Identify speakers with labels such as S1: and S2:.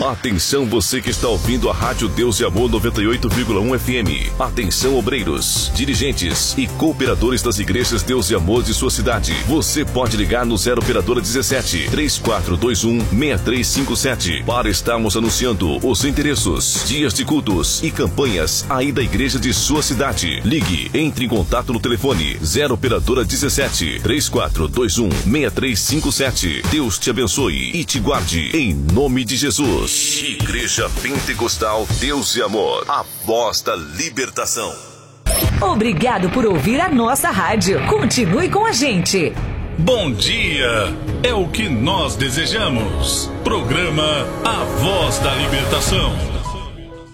S1: Atenção você que está ouvindo a Rádio Deus e Amor 98,1 FM. Atenção obreiros, dirigentes e cooperadores das igrejas Deus e Amor de sua cidade. Você pode ligar no 0 operadora 17 3421 6357 para estarmos anunciando os endereços, dias de cultos e campanhas aí da igreja de sua cidade. Ligue, entre em contato no telefone 0 operadora 17 3421 6357. Deus te abençoe e te guarde em nome de Jesus. Igreja Pentecostal Deus e Amor, a voz da libertação.
S2: Obrigado por ouvir a nossa rádio. Continue com a gente.
S3: Bom dia, é o que nós desejamos. Programa A Voz da Libertação.